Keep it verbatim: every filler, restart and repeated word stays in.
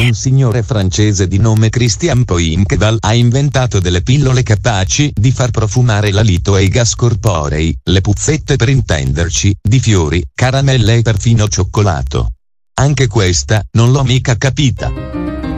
Un signore francese di nome Christian Poinkedal ha inventato delle pillole capaci di far profumare l'alito e i gas corporei, le puzzette per intenderci, di fiori, caramelle e perfino cioccolato. Anche questa, non l'ho mica capita.